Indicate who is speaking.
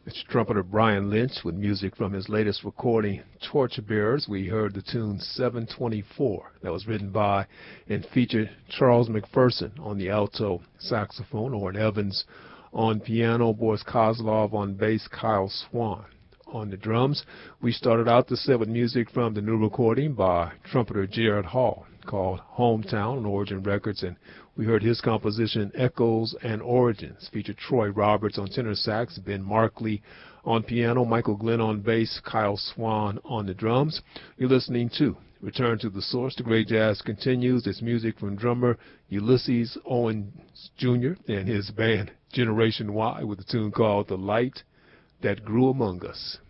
Speaker 1: It's trumpeter Brian Lynch with music from his latest recording, Torchbearers. We heard the tune 724 that was written by and featured Charles McPherson on the alto saxophone, Orrin Evans on piano, Boris Kozlov on bass, Kyle Swan on the drums. We started out the set with music from the new recording by trumpeter Jared Hall called Hometown on Origin Records, and we heard his composition Echoes and Origins, featured Troy Roberts on tenor sax, Ben Markley on piano, Michael Glenn on bass, Kyle Swan on the drums. You're listening to Return to the Source. The great jazz continues. It's music from drummer Ulysses Owens Jr. and his band Generation Y with a tune called The Light That Grew Among Us.